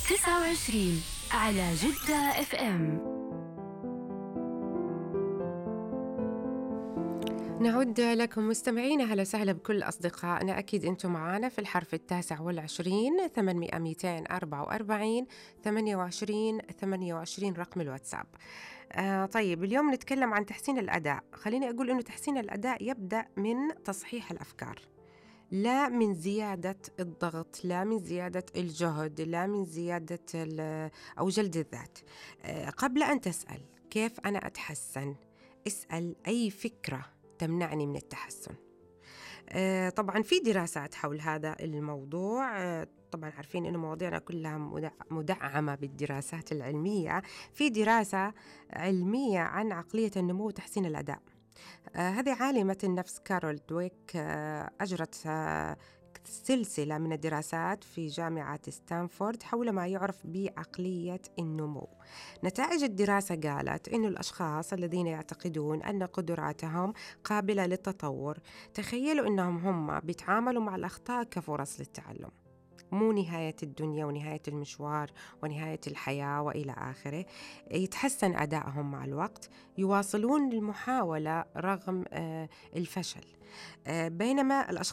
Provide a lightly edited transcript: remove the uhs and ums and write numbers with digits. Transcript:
29 على جدة اف ام. نعود لكم مستمعين، أهلا وسهلا بكل أصدقائنا. أكيد أنتم معنا في الحرف 29 800 244 28 رقم الواتساب. طيب اليوم نتكلم عن تحسين الأداء. خليني أقول أنه تحسين الأداء يبدأ من تصحيح الأفكار، لا من زيادة الضغط، لا من زيادة الجهد، لا من زيادة أو جلد الذات. قبل أن تسأل كيف أنا أتحسن، اسأل أي فكرة تمنعني من التحسن. طبعا في دراسات حول هذا الموضوع. طبعا عارفين إنه مواضيعنا كلها مدعمة بالدراسات العلمية. في دراسة علمية عن عقلية النمو وتحسين الأداء. هذه عالمة النفس كارول دويك أجرت سلسلة من الدراسات في جامعة ستانفورد حول ما يعرف بعقلية النمو. نتائج الدراسة قالت إن الأشخاص الذين يعتقدون أن قدراتهم قابلة للتطور، تخيلوا أنهم هم بيتعاملوا مع الأخطاء كفرص للتعلم، مو نهاية الدنيا ونهاية المشوار ونهاية الحياة وإلى آخره. يتحسن أدائهم مع الوقت، يواصلون المحاولة رغم الفشل. بينما الأشخاص